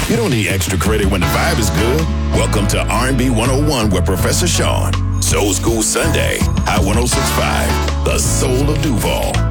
You don't need extra credit when the vibe is good. Welcome to R&B 101 with Professor Sean. Soul School Sunday, High 106.5, the soul of Duval.